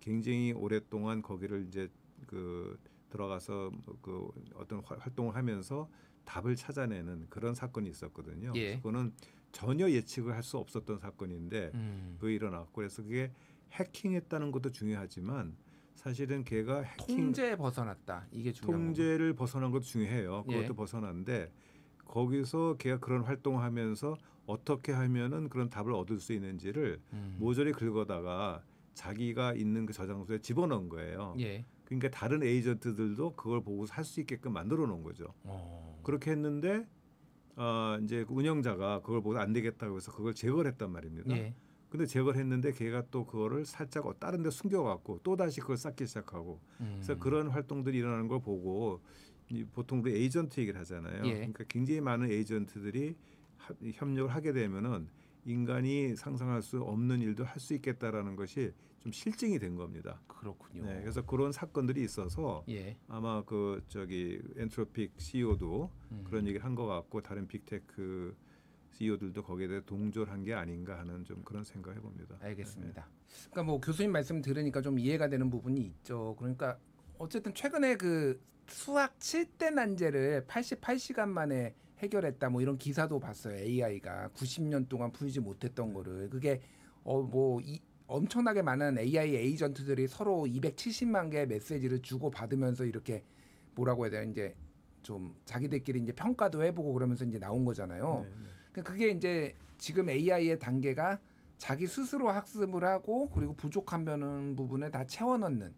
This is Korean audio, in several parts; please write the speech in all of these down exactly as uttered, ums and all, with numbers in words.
굉장히 오랫동안 거기를 이제 그 들어가서 그 어떤 활동을 하면서 답을 찾아내는 그런 사건이 있었거든요. 예. 그래서 그거는 전혀 예측을 할 수 없었던 사건인데 음. 그게 일어났고 그래서 그게 해킹했다는 것도 중요하지만 사실은 걔가 해킹 통제에 벗어났다. 이게 중요한 거고. 통제를 벗어난 것도 중요해요. 그것도 예. 벗어났는데 거기서 걔가 그런 활동을 하면서 어떻게 하면은 그런 답을 얻을 수 있는지를 음. 모조리 긁어다가 자기가 있는 그 저장소에 집어넣은 거예요. 예. 그러니까 다른 에이전트들도 그걸 보고서 할 수 있게끔 만들어 놓은 거죠. 어. 그렇게 했는데 어, 이제 그 운영자가 그걸 보고 안 되겠다고 해서 그걸 제거를 했단 말입니다. 예. 근데 제거를 했는데 걔가 또 그거를 살짝 다른 데 숨겨갖고 또 다시 그걸 쌓기 시작하고 음. 그래서 그런 활동들이 일어나는 걸 보고 이 보통 우리 에이전트 얘기를 하잖아요. 예. 그러니까 굉장히 많은 에이전트들이 하, 협력을 하게 되면은 인간이 상상할 수 없는 일도 할 수 있겠다라는 것이 좀 실증이 된 겁니다. 그렇군요. 네, 그래서 그런 사건들이 있어서 예. 아마 그 저기 엔트로픽 씨이오도 음. 그런 얘기를 한 것 같고 다른 빅테크 씨이오들도 거기에 대해 동조를 한 게 아닌가 하는 좀 그런 생각을 해봅니다. 알겠습니다. 그러니까 뭐 교수님 말씀 들으니까 좀 이해가 되는 부분이 있죠. 그러니까 어쨌든 최근에 그 수학 칠 대 난제를 팔십팔 시간 만에 해결했다 뭐 이런 기사도 봤어요. 에이아이가 구십 년 동안 풀지 못했던 거를 그게 어 뭐 이 엄청나게 많은 에이아이 에이전트들이 서로 이백칠십만 개의 메시지를 주고 받으면서 이렇게 뭐라고 해야 되나 이제 좀 자기들끼리 이제 평가도 해보고 그러면서 이제 나온 거잖아요. 네, 네. 그러니까 그게 이제 지금 에이아이의 단계가 자기 스스로 학습을 하고 그리고 부족한 부분을 다 채워넣는.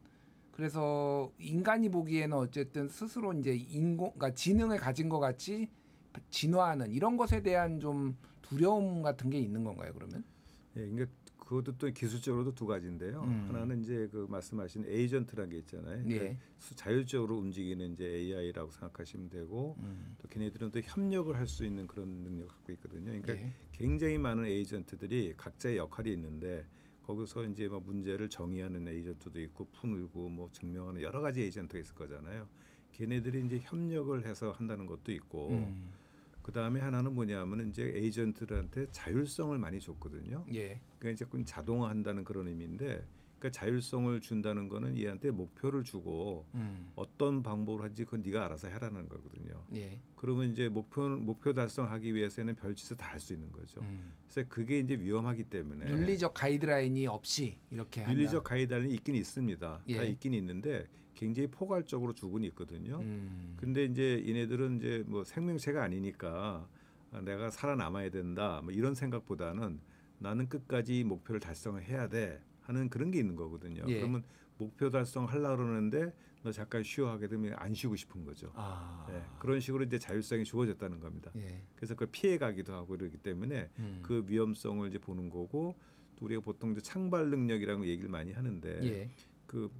그래서 인간이 보기에는 어쨌든 스스로 이제 인공, 그러니까 지능을 가진 것 같이 진화하는 이런 것에 대한 좀 두려움 같은 게 있는 건가요, 그러면? 예, 그러니까 그것도 또 기술적으로도 두 가지인데요. 음. 하나는 이제 그 말씀하신 에이전트라는 게 있잖아요. 예. 그러니까 자율적으로 움직이는 이제 에이아이라고 생각하시면 되고 음. 또 걔네들은 또 협력을 할 수 있는 그런 능력을 갖고 있거든요. 그러니까 예. 굉장히 많은 에이전트들이 각자의 역할이 있는데 거기서 이제 뭐 문제를 정의하는 에이전트도 있고 풀고 뭐 증명하는 여러 가지 에이전트가 있을 거잖아요. 걔네들이 이제 협력을 해서 한다는 것도 있고 음. 그 다음에 하나는 뭐냐면은 이제 에이전트들한테 자율성을 많이 줬거든요. 예. 그러니까 이제 그 자동화한다는 그런 의미인데, 그러니까 자율성을 준다는 거는 얘한테 목표를 주고 음. 어떤 방법으로 하는지 그건 네가 알아서 해라는 거거든요. 예. 그러면 이제 목표 목표 달성하기 위해서는 별짓을 다 할 수 있는 거죠. 음. 그래서 그게 이제 위험하기 때문에 윤리적 가이드라인이 없이 이렇게 한다. 윤리적 가이드라인이 있긴 있습니다. 예. 다 있긴 있는데 굉장히 포괄적으로 주고는 있거든요. 음. 근데 이제 얘네들은 이제 뭐 생명체가 아니니까 내가 살아남아야 된다 뭐 이런 생각보다는 나는 끝까지 목표를 달성을 해야 돼 하는 그런 게 있는 거거든요. 예. 그러면 목표 달성하려고 그러는데 너 잠깐 쉬어하게 되면 안 쉬고 싶은 거죠. 아. 네, 그런 식으로 이제 자율성이 주어졌다는 겁니다. 예. 그래서 그걸 피해가기도 하고 이러기 때문에 음. 그 위험성을 이제 보는 거고 또 우리가 보통 이제 창발 능력이라는 얘기를 많이 하는데 예. 그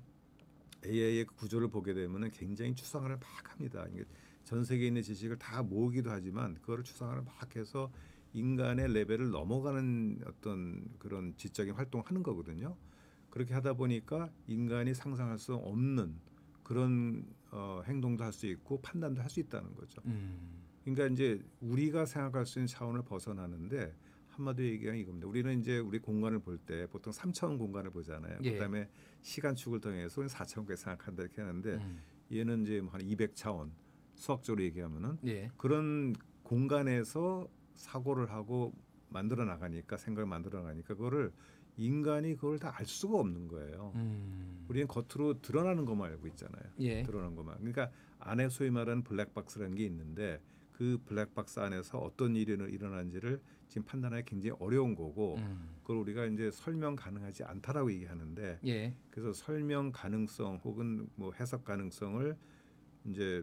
에이아이의 구조를 보게 되면은 굉장히 추상화를 막 합니다. 이게 전 세계에 있는 지식을 다 모으기도 하지만 그거를 추상화를 막 해서 인간의 레벨을 넘어가는 어떤 그런 지적인 활동을 하는 거거든요. 그렇게 하다 보니까 인간이 상상할 수 없는 그런 어, 행동도 할 수 있고 판단도 할 수 있다는 거죠. 음. 그러니까 이제 우리가 생각할 수 있는 차원을 벗어나는데 한마디로 얘기하면 이겁니다. 우리는 이제 우리 공간을 볼 때 보통 삼 차원 공간을 보잖아요. 예. 그다음에 시간축을 통해서 사 차원까지 생각한다 이렇게 하는데 음. 얘는 이제 한 이백 차원 수학적으로 얘기하면은 예. 그런 공간에서 사고를 하고 만들어 나가니까 생각을 만들어 나가니까 그거를 인간이 그걸 다 알 수가 없는 거예요. 음. 우리는 겉으로 드러나는 것만 알고 있잖아요. 예. 드러나는 것만. 그러니까 안에 소위 말하는 블랙박스라는 게 있는데 그 블랙박스 안에서 어떤 일이 일어나는지를 지금 판단하기 굉장히 어려운 거고 음. 그걸 우리가 이제 설명 가능하지 않다라고 얘기하는데 예. 그래서 설명 가능성 혹은 뭐 해석 가능성을 이제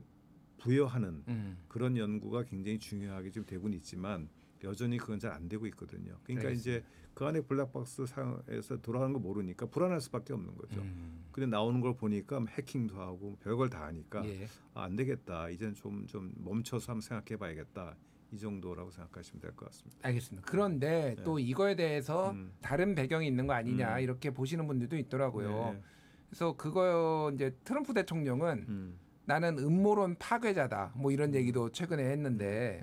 부여하는 음. 그런 연구가 굉장히 중요하게 지금 되고는 있지만 여전히 그건 잘 안 되고 있거든요. 그러니까 알겠습니다. 이제 그 안에 블랙박스 상에서 돌아가는 거 모르니까 불안할 수밖에 없는 거죠. 음. 근데 나오는 걸 보니까 해킹도 하고 별걸 다 하니까 예. 아, 안 되겠다. 이제는 좀, 좀 멈춰서 한번 생각해 봐야겠다. 이 정도라고 생각하시면 될 것 같습니다. 알겠습니다. 그런데 네. 또 이거에 대해서 음. 다른 배경이 있는 거 아니냐 음. 이렇게 보시는 분들도 있더라고요. 네. 그래서 그거 이제 트럼프 대통령은 음. 나는 음모론 파괴자다 뭐 이런 얘기도 최근에 했는데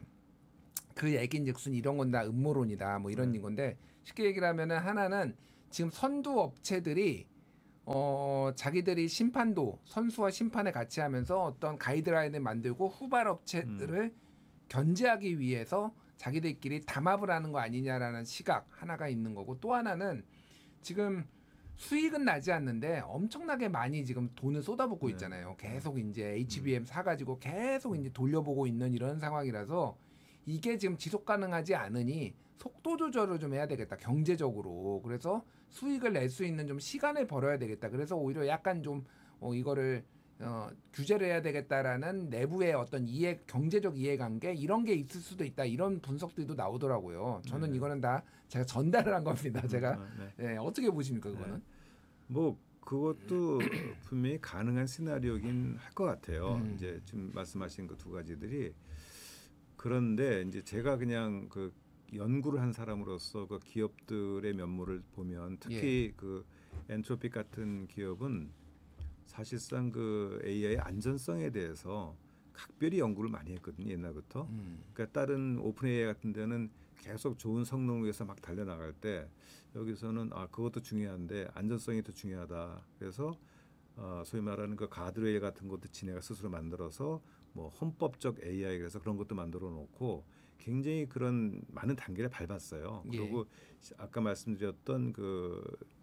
그 얘기인즉슨 이런 건 다 음모론이다 뭐 이런 네. 건데 쉽게 얘기를 하면은 하나는 지금 선두 업체들이 어 자기들이 심판도 선수와 심판을 같이 하면서 어떤 가이드라인을 만들고 후발 업체들을 견제하기 위해서 자기들끼리 담합을 하는 거 아니냐라는 시각 하나가 있는 거고, 또 하나는 지금 수익은 나지 않는데 엄청나게 많이 지금 돈을 쏟아붓고 네. 있잖아요. 계속 이제 에이치비엠 사가지고 계속 이제 돌려보고 있는 이런 상황이라서 이게 지금 지속 가능하지 않으니 속도 조절을 좀 해야 되겠다, 경제적으로. 그래서 수익을 낼 수 있는 좀 시간을 벌어야 되겠다. 그래서 오히려 약간 좀 어, 이거를 어, 규제를 해야 되겠다라는 내부의 어떤 이해, 경제적 이해관계 이런 게 있을 수도 있다, 이런 분석들도 나오더라고요. 저는 네. 이거는 다 제가 전달을 한 겁니다. 제가 아, 네. 예, 어떻게 보십니까 그거는? 뭐 그것도 분명히 가능한 시나리오긴 할 것 같아요. 음. 이제 지금 말씀하신 그 두 가지들이. 그런데 이제 제가 그냥 그 연구를 한 사람으로서 그 기업들의 면모를 보면 특히 예. 그 엔트로픽 같은 기업은 사실상 그 에이아이 안전성에 대해서 각별히 연구를 많이 했거든요, 옛날부터. 음. 그러니까 다른 오픈 에이아이 같은 데는 계속 좋은 성능을 위해서 막 달려나갈 때 여기서는 아 그것도 중요한데 안전성이 더 중요하다. 그래서 어, 소위 말하는 그 가드레일 같은 것도 지네가 스스로 만들어서 뭐 헌법적 에이아이 그래서 그런 것도 만들어 놓고 굉장히 그런 많은 단계를 밟았어요. 예. 그리고 시- 아까 말씀드렸던 그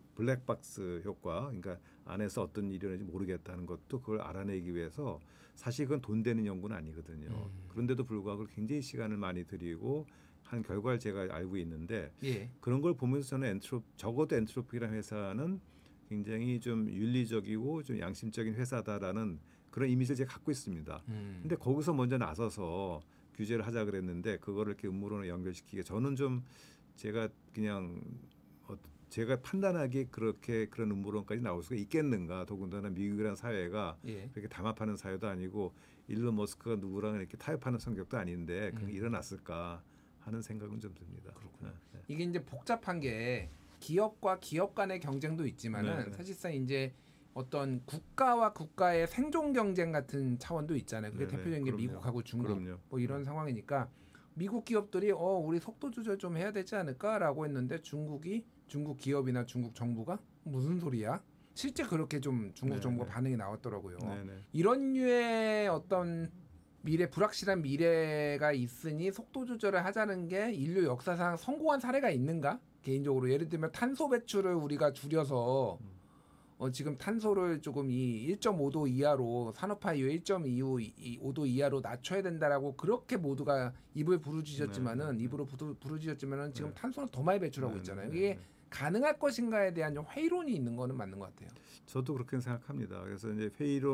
블랙박스 효과, 그러니까 안에서 어떤 일이 일어나는지 모르겠다는 것도 그걸 알아내기 위해서 사실 그건 돈 되는 연구는 아니거든요. 음. 그런데도 불구하고 굉장히 시간을 많이 들이고 한 결과를 제가 알고 있는데 예. 그런 걸 보면서 저는 엔트로 적어도 엔트로피라는 회사는 굉장히 좀 윤리적이고 좀 양심적인 회사다라는 그런 이미지를 제가 갖고 있습니다. 음. 근데 거기서 먼저 나서서 규제를 하자 그랬는데 그거를 이렇게 음모론을 연결시키게 저는 좀 제가 그냥 어, 제가 판단하기에 그렇게 그런 음모론까지 나올 수가 있겠는가. 더군다나 미국이라는 사회가 예. 그렇게 담합하는 사회도 아니고 일론 머스크가 누구랑 이렇게 타협하는 성격도 아닌데 그런 게 음. 일어났을까 하는 생각은 좀 듭니다. 그렇군요. 네, 이게 이제 복잡한 게 기업과 기업 간의 경쟁도 있지만은 네, 네. 사실상 이제 어떤 국가와 국가의 생존 경쟁 같은 차원도 있잖아요. 그게 네, 네. 대표적인 게 그럼요. 미국하고 중국 그럼요. 뭐 이런 네. 상황이니까 미국 기업들이 어 우리 속도 조절 좀 해야 되지 않을까라고 했는데 중국이 중국 기업이나 중국 정부가 무슨 소리야? 실제 그렇게 좀 중국 네, 정부가 네. 반응이 나왔더라고요. 네, 네. 이런 류의 어떤 미래, 불확실한 미래가 있으니 속도 조절을 하자는 게 인류 역사상 성공한 사례가 있는가? 개인적으로 예를 들면 탄소 배출을 우리가 줄여서 어, 지금 탄소를 조금 이 일 점 오 도 이하로 산업화 이후 일 점 이오 도 이하로 낮춰야 된다라고 그렇게 모두가 입을 부르짖었지만은 네, 네, 네. 입으로 부르, 부르짖었지만은 지금 네. 탄소는 더 많이 배출하고 네, 있잖아요. 네, 네, 이게 네. 가능할 것인가에 대한 좀 회의론이 있는 거는 맞는 것 같아요. 저도 그렇게 생각합니다. 그래서 이제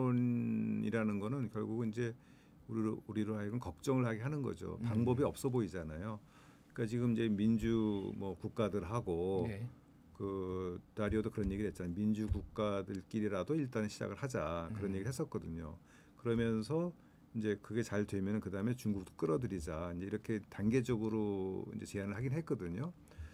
회의론이라는 거는 결국은 이제 우리로, 우리로 하여금 걱정을 하게 하는 거죠. 음. 방법이 없어 보이잖아요. 그러니까 지금 이제 민주 뭐 국가들하고 네. 그 다리오도 그런 얘기를 했잖아요. 민주 국가들끼리라도 일단 시작을 하자 그런 음. 얘기를 했었거든요. 그러면서 이제 그게 잘 되면 그 다음에 중국도 끌어들이자 이제 이렇게 단계적으로 이제 제안을 하긴 했거든요.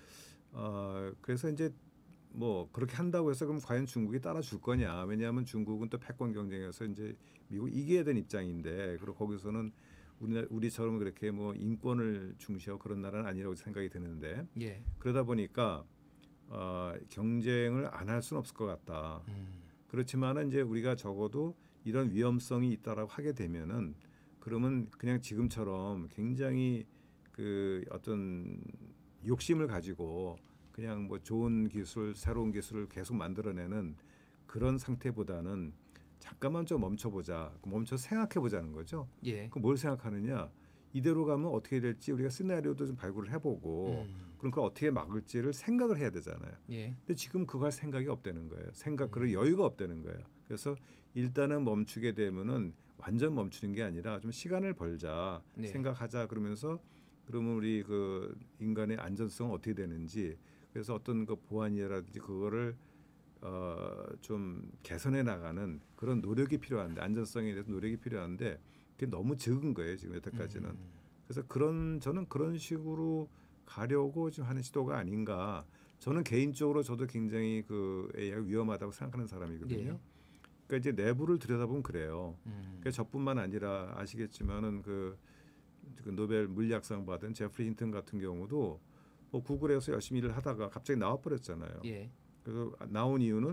어, 그래서 이제 뭐 그렇게 한다고 해서 그럼 과연 중국이 따라줄 거냐? 왜냐하면 중국은 또 패권 경쟁에서 이제 미국 이겨야 되는 입장인데 그리고 거기서는 우리 우리처럼 그렇게 뭐 인권을 중시하고 그런 나라는 아니라고 생각이 드는데 예. 그러다 보니까 어, 경쟁을 안 할 수는 없을 것 같다. 음. 그렇지만은 이제 우리가 적어도 이런 위험성이 있다라고 하게 되면은 그러면 그냥 지금처럼 굉장히 그 어떤 욕심을 가지고 그냥 뭐 좋은 기술, 새로운 기술을 계속 만들어내는 그런 상태보다는 잠깐만 좀 멈춰보자, 멈춰 생각해보자는 거죠. 예. 그 뭘 생각하느냐? 이대로 가면 어떻게 될지 우리가 시나리오도 좀 발굴을 해보고 음. 그럼 그걸 어떻게 막을지를 생각을 해야 되잖아요. 예. 근데 지금 그거 할 생각이 없다는 거예요. 생각 음. 그럴 여유가 없다는 거예요. 그래서 일단은 멈추게 되면은 완전 멈추는 게 아니라 좀 시간을 벌자 네. 생각하자 그러면서 그러면 우리 그 인간의 안전성은 어떻게 되는지 그래서 어떤 그 보안이라든지 그거를 어 좀 개선해 나가는 그런 노력이 필요한데 안전성에 대해서 노력이 필요한데 그게 너무 적은 거예요 지금 여태까지는. 음. 그래서 그런 저는 그런 식으로 가려고 지금 하는 시도가 아닌가. 저는 개인적으로 저도 굉장히 그 에이아이가 위험하다고 생각하는 사람이거든요. 예. 그러니까 이제 내부를 들여다보면 그래요. 음. 그러니까 저뿐만 아니라 아시겠지만은 그, 그 노벨 물리학상 받은 제프리 힌튼 같은 경우도 뭐 구글에서 열심히 일을 하다가 갑자기 나와 버렸잖아요. 예. 그래서 나온 이유는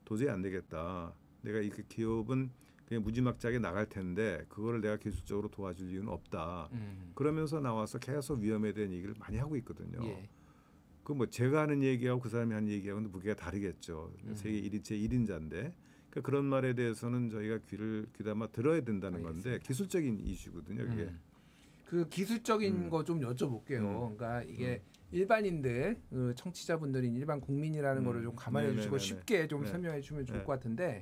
도저히 안 되겠다. 내가 이 그 기업은 그냥 무지막지하게 나갈 텐데 그거를 내가 기술적으로 도와줄 이유는 없다. 음. 그러면서 나와서 계속 위험에 대한 얘기를 많이 하고 있거든요. 예. 그 뭐 제가 하는 얘기하고 그 사람이 하는 얘기하고는 무게가 다르겠죠. 음. 세계 일 인 제 일 인자인데 그러니까 그런 말에 대해서는 저희가 귀를 귀담아 들어야 된다는 건데 알겠습니다. 기술적인 이슈거든요. 그게. 음. 그 기술적인 음. 거 좀 여쭤볼게요. 음. 그러니까 이게 일반인들, 그 청취자분들인 일반 국민이라는 음. 거를 좀 감안해 네네네네. 주시고 쉽게 좀 네. 설명해 주면 좋을 네. 것 같은데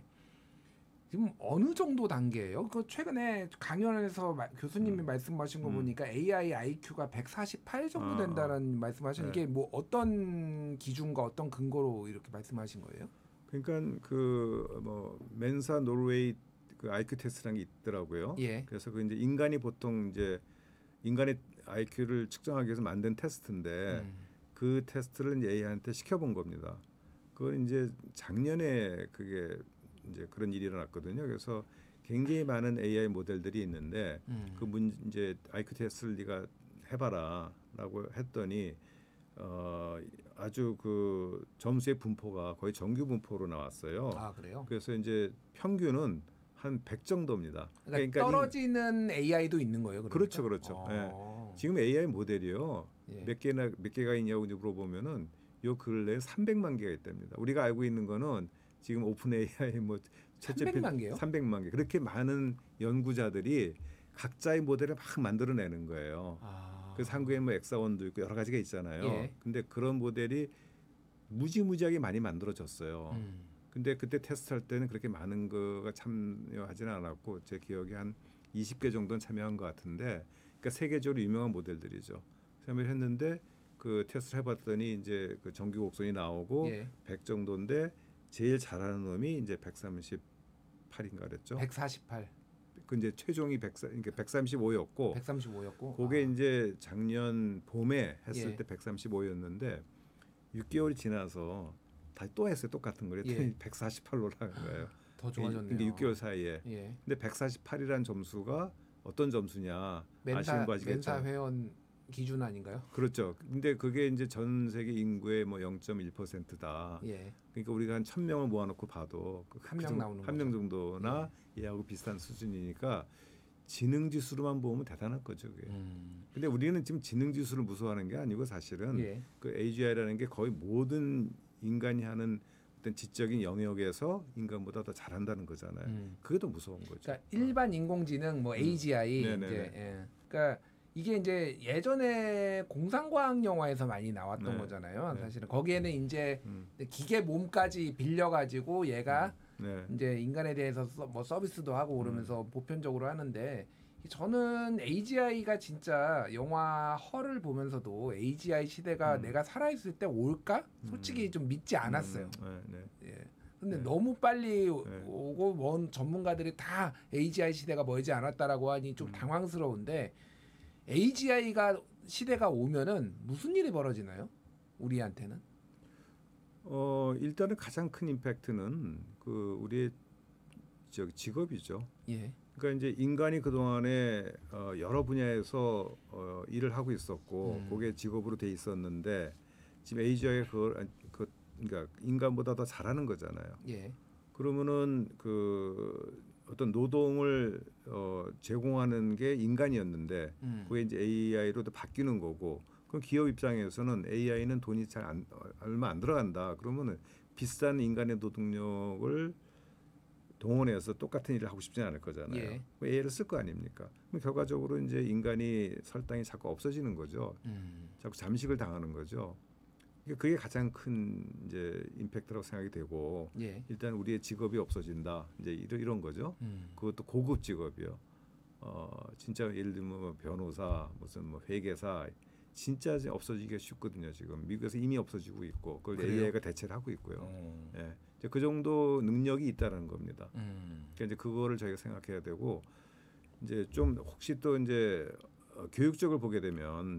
지금 어느 정도 단계예요? 그 최근에 강연에서 마- 교수님이 음. 말씀하신 거 음. 보니까 에이아이 아이큐가 백사십팔 정도 아, 된다는 말씀하시는 네. 게 뭐 어떤 기준과 어떤 근거로 이렇게 말씀하신 거예요? 그러니까 그 뭐 멘사 노르웨이 그 아이큐 테스트라는 게 있더라고요. 예. 그래서 그 이제 인간이 보통 이제 인간의 아이큐를 측정하기 위해서 만든 테스트인데 음. 그 테스트를 이제 에이아이한테 시켜본 겁니다. 그건 이제 작년에 그게 이제 그런 일이 일어났거든요. 그래서 굉장히 많은 에이아이 모델들이 있는데 음. 그 문 이제 아이큐 테스트를 네가 해봐라라고 했더니 어 아주 그 점수의 분포가 거의 정규 분포로 나왔어요. 아 그래요? 그래서 이제 평균은 한 백 정도입니다. 그러니까, 이- 떨어지는 에이아이도 있는 거예요. 그러니까? 그렇죠, 그렇죠. 어. 지금 에이아이 모델이요 예. 몇 개나 몇 개가 있냐고 이제 물어보면은 요 근래에 삼백만 개가 있답니다. 우리가 알고 있는 거는 지금 오픈 에이아이 뭐 삼백만 개요? 삼백만 개 그렇게 많은 연구자들이 각자의 모델을 막 만들어내는 거예요. 아. 그래서 한국에 뭐 엑사원도 있고 여러 가지가 있잖아요. 예. 근데 그런 모델이 무지무지하게 많이 만들어졌어요. 음. 근데 그때 테스트할 때는 그렇게 많은 거가 참여하지는 않았고 제 기억에 한 이십 개 정도는 참여한 것 같은데 그러니까 세계적으로 유명한 모델들이죠. 참여를 했는데 그 테스트를 해봤더니 이제 그 정규 곡선이 나오고 예. 백 정도인데 제일 잘하는 놈이 이제 백삼십팔인가 그랬죠. 백사십팔, 그 이제 최종이 백, 그러니까 백삼십오였고 백삼십오였고. 그게 아. 이제 작년 봄에 했을 예. 때 백삼십오였는데 육 개월이 지나서 다시 또 했어요. 똑같은 걸 했더니 예. 백사십팔로 올라간 거예요. 더 좋아졌네요. 근데 육 개월 사이에. 예. 근데 백사십팔이라는 점수가 어떤 점수냐 멘사 아시는 거 아시겠죠? 멘사 회원 기준 아닌가요? 그렇죠. 근데 그게 이제 전 세계 인구의 뭐 영 점 일 퍼센트다. 예. 그러니까 우리가 한 천 명을 모아놓고 봐도 한명 나오는 한명 거죠. 정도나 얘하고 비슷한 수준이니까 지능 지수로만 보면 대단한 거죠. 그게. 음. 근데 우리는 지금 지능 지수를 무서워하는 게 아니고 사실은 예. 그 에이지아이라는 게 거의 모든 인간이 하는 어떤 지적인 영역에서 인간보다 더 잘한다는 거잖아요. 음. 그게 더 무서운 거죠. 그러니까 일반 인공지능 뭐 에이지아이 음. 네네네. 이제 예. 그러니까 이게 이제 예전에 공상과학 영화에서 많이 나왔던 네. 거잖아요. 네. 사실은 거기에는 이제 음. 기계 몸까지 빌려 가지고 얘가 네. 이제 인간에 대해서 서, 뭐 서비스도 하고 그러면서 음. 보편적으로 하는데 저는 에이지아이가 진짜 영화 허를 보면서도 에이지아이 시대가 음. 내가 살아있을 때 올까? 솔직히 음. 좀 믿지 않았어요. 음, 네, 네. 예. 근데 네. 너무 빨리 오- 네. 오고 먼 전문가들이 다 에이지아이 시대가 멀지 않았다라고 하니 좀 음. 당황스러운데 에이지아이가 시대가 오면은 무슨 일이 벌어지나요? 우리한테는? 어 일단은 가장 큰 임팩트는 그 우리의 저 직업이죠. 예. 그러니까 이제 인간이 그 동안에 어, 여러 분야에서 어, 일을 하고 있었고, 음. 그게 직업으로 돼 있었는데 지금 에이지아이가 그걸 안- 그 그러니까 인간보다 더 잘하는 거잖아요. 예. 그러면은 그 어떤 노동을 어, 제공하는 게 인간이었는데 음. 그게 이제 에이아이로 바뀌는 거고, 그럼 기업 입장에서는 에이아이는 돈이 잘 안, 얼마 안 들어간다. 그러면은 비싼 인간의 노동력을 동원해서 똑같은 일을 하고 싶지는 않을 거잖아요. 예. 에이아이를 쓸 거 아닙니까? 그럼 결과적으로 이제 인간이 설당이 자꾸 없어지는 거죠. 음. 자꾸 잠식을 당하는 거죠. 그러니까 그게 가장 큰 이제 임팩트라고 생각이 되고, 예. 일단 우리의 직업이 없어진다. 이제 이런 이런 거죠. 음. 그것도 고급 직업이요. 어 진짜 예를 들면 뭐 변호사, 무슨 뭐 회계사, 진짜 이제 없어지기가 쉽거든요. 지금 미국에서 이미 없어지고 있고, 그걸 그래요? 에이아이가 대체를 하고 있고요. 어. 예, 이제 그 정도 능력이 있다는 겁니다. 음. 그러니까 이제 그거를 저희가 생각해야 되고, 이제 좀 혹시 또 이제 어, 교육적으로 보게 되면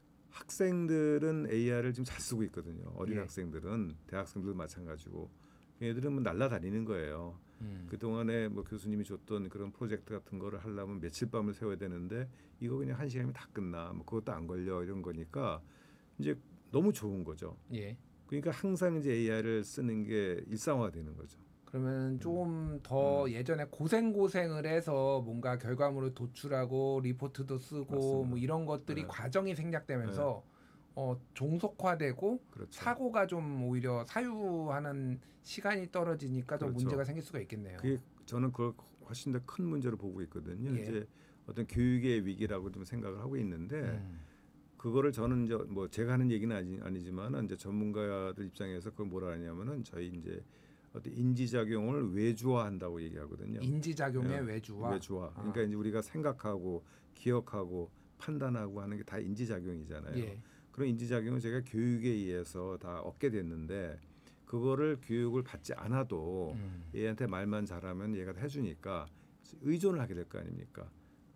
학생들은 에이아이를 지금 잘 쓰고 있거든요. 어린 예. 학생들은, 대학생들도 마찬가지고, 얘들은 뭐 날라다니는 거예요. 음. 그 동안에 뭐 교수님이 줬던 그런 프로젝트 같은 거를 하려면 며칠 밤을 새워야 되는데 이거 그냥 한 시간이면 다 끝나. 뭐 그것도 안 걸려 이런 거니까 이제 너무 좋은 거죠. 예. 그러니까 항상 이제 에이아이를 쓰는 게 일상화되는 거죠. 그러면 좀 더 음. 예전에 고생 고생을 해서 뭔가 결과물을 도출하고 리포트도 쓰고 맞습니다. 뭐 이런 것들이 네. 과정이 생략되면서 어, 종속화되고 그렇죠. 사고가 좀 오히려 사유하는 시간이 떨어지니까 더 그렇죠. 문제가 생길 수가 있겠네요. 그게 저는 그걸 훨씬 더 큰 문제로 보고 있거든요. 예. 이제 어떤 교육의 위기라고 좀 생각을 하고 있는데 음. 그거를 저는 이제 뭐 제가 하는 얘기는 아니, 아니지만 이제 전문가들 입장에서 그걸 뭐라 하냐면은 저희 이제 어떤 인지작용을 외주화한다고 얘기하거든요. 인지작용의 예, 외주화. 외주화. 아. 그러니까 이제 우리가 생각하고 기억하고 판단하고 하는 게 다 인지작용이잖아요. 예. 그런 인지작용을 제가 교육에 의해서 다 얻게 됐는데 그거를 교육을 받지 않아도 음. 얘한테 말만 잘하면 얘가 다 해주니까 의존을 하게 될 거 아닙니까?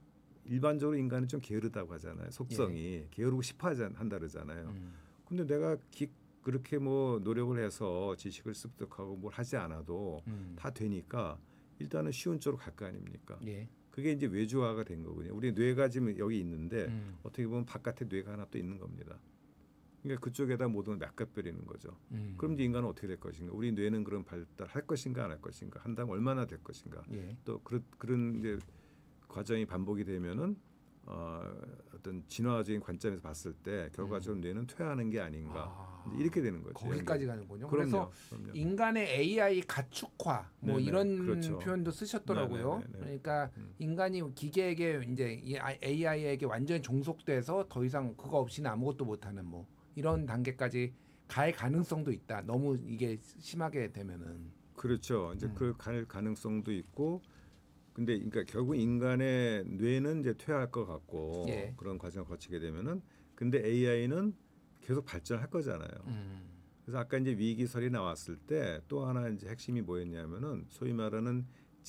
일반적으로 인간은 좀 게으르다고 하잖아요. 속성이 게으르고 싶어 하자- 한다 그러잖아요. 음. 근데 내가 기, 그렇게 뭐 노력을 해서 지식을 습득하고 뭘 하지 않아도 음. 다 되니까 일단은 쉬운 쪽으로 갈 거 아닙니까? 예. 그게 이제 외주화가 된 거거든요. 우리 뇌가 지금 여기 있는데 음. 어떻게 보면 바깥에 뇌가 하나 또 있는 겁니다. 그러니까 그쪽에다 모든 걸 낚아버리는 거죠. 음. 그럼 이제 인간은 어떻게 될 것인가? 우리 뇌는 그런 발달할 것인가 안 할 것인가? 한다면 얼마나 될 것인가? 예. 또 그런 그런 이제 과정이 반복이 되면은 어, 어떤 진화적인 관점에서 봤을 때 결과적으로 뇌는 퇴화하는 게 아닌가? 아. 이제 이렇게 되는 거죠. 거기까지 가는군요. 그럼요. 그래서 그럼요. 인간의 에이아이 가축화 뭐 네네, 이런 그렇죠. 표현도 쓰셨더라고요. 네네네네. 그러니까 음. 인간이 기계에게 이제 이 에이아이에게 완전히 종속돼서 더 이상 그거 없이는 아무것도 못하는 뭐 이런 단계까지 갈 가능성도 있다. 너무 이게 심하게 되면은. 그렇죠. 이제 음. 그 갈 가능성도 있고, 근데 그러니까 결국 인간의 뇌는 이제 퇴화할 것 같고 예. 그런 과정을 거치게 되면은, 근데 에이아이는 계속 발전할 거잖아요. 음. 그래서 아까 이제 위기설이 나왔을 때 또 하나 이제 핵심이 뭐였냐면은 소위 말하는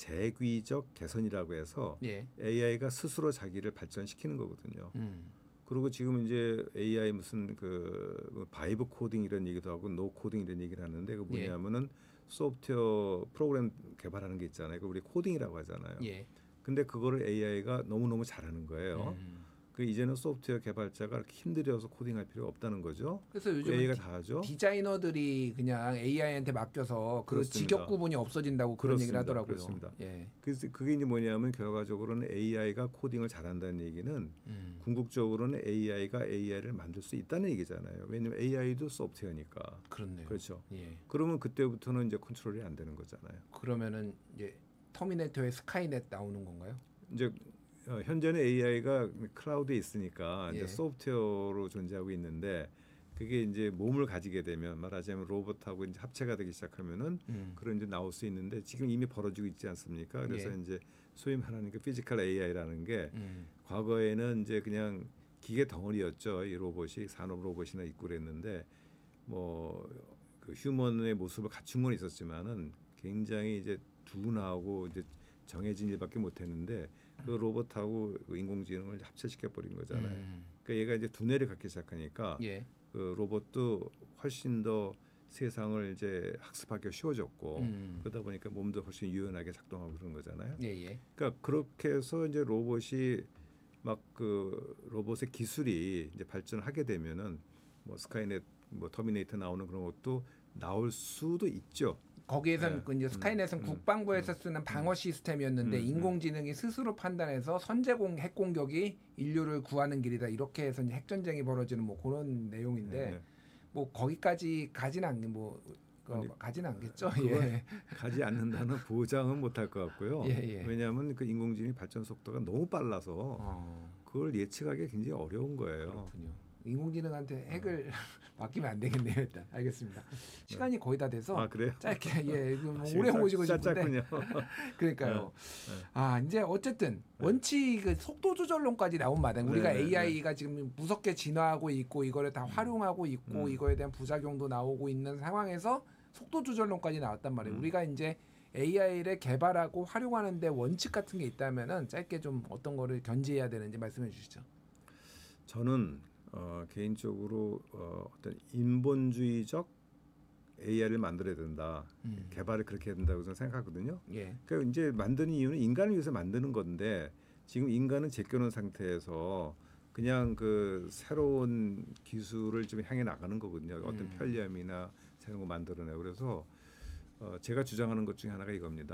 재귀적 개선이라고 해서 예. 에이아이가 스스로 자기를 발전시키는 거거든요. 음. 그리고 지금 이제 에이아이 무슨 그 바이브 코딩 이런 얘기도 하고 노 코딩 이런 얘기를 하는데 그 뭐냐면은 소프트웨어 프로그램 개발하는 게 있잖아요. 그 우리 코딩이라고 하잖아요. 예. 근데 그거를 에이아이가 너무너무 잘하는 거예요. 음. 그 이제는 소프트웨어 개발자가 이렇게 힘들여서 코딩할 필요가 없다는 거죠. 그래서 그 요즘 에이아이가 다 하죠. 디자이너들이 그냥 에이아이한테 맡겨서 그 그렇습니다. 직역 구분이 없어진다고 그런 얘기를 그렇습니다. 하더라고요. 그렇습니다. 예. 그래서 그게 이제 뭐냐면 결과적으로는 에이아이가 코딩을 잘한다는 얘기는 음. 궁극적으로는 에이아이가 에이아이를 만들 수 있다는 얘기잖아요. 왜냐하면 에이아이도 소프트웨어니까. 그렇네요. 그렇죠. 예. 그러면 그때부터는 이제 컨트롤이 안 되는 거잖아요. 그러면은 이제 터미네이터의 스카이넷 나오는 건가요? 이제 어, 현재는 에이아이가 클라우드에 있으니까 예. 이제 소프트웨어로 존재하고 있는데 그게 이제 몸을 가지게 되면 말하자면 로봇하고 이제 합체가 되기 시작하면은 음. 그런 이제 나올 수 있는데 지금 이미 벌어지고 있지 않습니까? 그래서 예. 이제 소위 말하는 그 피지컬 에이아이라는 게 음. 과거에는 이제 그냥 기계 덩어리였죠. 이 로봇이 산업 로봇이나 있고 그랬는데 뭐 그 휴먼의 모습을 갖춘 건 있었지만은 굉장히 이제 둔하고 이제 정해진 일밖에 못했는데 그 로봇하고 그 인공지능을 합체시켜 버린 거잖아요. 음. 그러니까 얘가 이제 두뇌를 갖기 시작하니까 예. 그 로봇도 훨씬 더 세상을 이제 학습하기가 쉬워졌고 음. 그러다 보니까 몸도 훨씬 유연하게 작동하고 그런 거잖아요. 예, 예. 그러니까 그렇게 해서 이제 로봇이 막 그 로봇의 기술이 이제 발전하게 되면은 뭐 스카이넷 뭐 터미네이터 나오는 그런 것도 나올 수도 있죠. 거기에서는 네. 그 이제 스카이넷은 음, 국방부에서 쓰는 방어 시스템이었는데 음, 음. 인공지능이 스스로 판단해서 선제공 핵 공격이 인류를 구하는 길이다 이렇게 해서 이제 핵 전쟁이 벌어지는 뭐 그런 내용인데 네. 뭐 거기까지 가지는 않뭐 어, 아니, 가지는 않겠죠. 그걸 예. 가지 않는다는 보장은 못할 것 같고요. 예, 예. 왜냐하면 그 인공지능 발전 속도가 너무 빨라서 어, 그걸 예측하기 굉장히 어려운 거예요. 그렇군요. 인공지능한테 핵을 맡기면 안 되겠네요. 일단 알겠습니다. 시간이 거의 다 돼서 아 그래요? 짧게 예, 뭐 시간 오래 짧- 모시고 싶은데 짧군요. 그러니까요. 네, 네. 아 이제 어쨌든 원칙 그 속도 조절론까지 나온 마당 우리가 네, 네, 에이아이가 지금 무섭게 진화하고 있고 이거를 다 활용하고 있고 음. 이거에 대한 부작용도 나오고 있는 상황에서 속도 조절론까지 나왔단 말이에요. 음. 우리가 이제 에이아이를 개발하고 활용하는데 원칙 같은 게 있다면은 짧게 좀 어떤 거를 견지해야 되는지 말씀해 주시죠. 저는 어, 개인적으로 어, 어떤 인본주의적 에이아이를 만들어야 된다. 음. 개발을 그렇게 해야 된다고 저는 생각하거든요. 예. 그러니까 이제 만드는 이유는 인간을 위해서 만드는 건데 지금 인간은 제껴놓은 상태에서 그냥 그 새로운 기술을 좀 향해 나가는 거거든요. 어떤 음. 편리함이나 새로운 거 만들어내고 그래서 어, 제가 주장하는 것 중에 하나가 이겁니다.